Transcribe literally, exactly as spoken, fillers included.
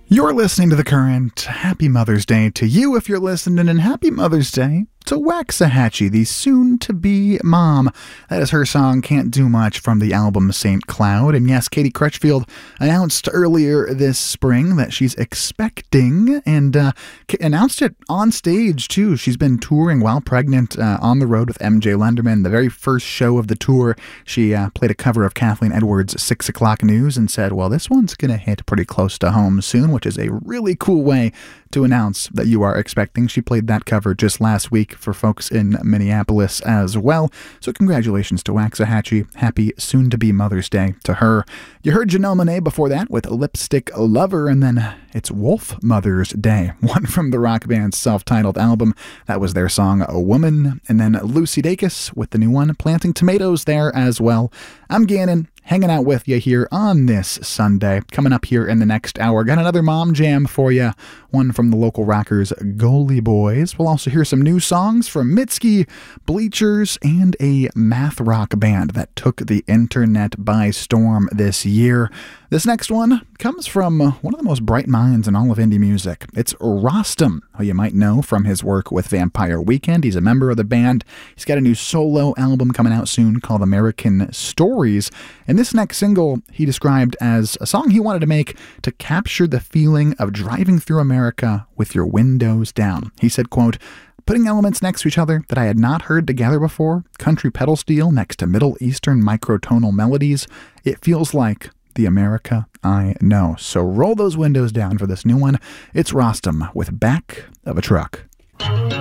You're listening to The Current. Happy Mother's Day to you if you're listening, and happy Mother's Day to Waxahachie, the soon-to-be mom. That is her song, Can't Do Much, from the album Saint Cloud. And yes, Katie Crutchfield announced earlier this spring that she's expecting, and uh, announced it on stage, too. She's been touring while pregnant uh, on the road with M J Lenderman. The very first show of the tour, she uh, played a cover of Kathleen Edwards' Six O'Clock News and said, well, this one's going to hit pretty close to home soon, which is a really cool way to announce that you are expecting. She played that cover just last week for folks in Minneapolis as well. So congratulations to Waxahachie. Happy soon-to-be Mother's Day to her. You heard Janelle Monáe before that with Lipstick Lover, and then it's Wolf Mother's Day, one from the rock band's self-titled album. That was their song, A Woman. And then Lucy Dacus with the new one, Planting Tomatoes, there as well. I'm Gannon, hanging out with you here on this Sunday. Coming up here in the next hour, got another mom jam for you. One from the local rockers Goalie Boys. We'll also hear some new songs from Mitski, Bleachers, and a math rock band that took the internet by storm this year. This next one comes from one of the most bright minds in all of indie music. It's Rostam, who you might know from his work with Vampire Weekend. He's a member of the band. He's got a new solo album coming out soon called American Stories. And this next single he described as a song he wanted to make to capture the feeling of driving through America with your windows down. He said, quote, putting elements next to each other that I had not heard together before, country pedal steel next to Middle Eastern microtonal melodies, it feels like the America I know. So roll those windows down for this new one. It's Rostam with Back of a Truck.